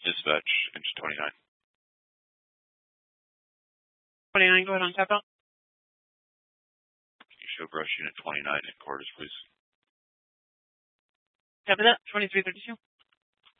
Dispatch, inch 29. 29, go ahead on tap out. Can you show brush unit 29 in quarters, please? Copy that, 2332.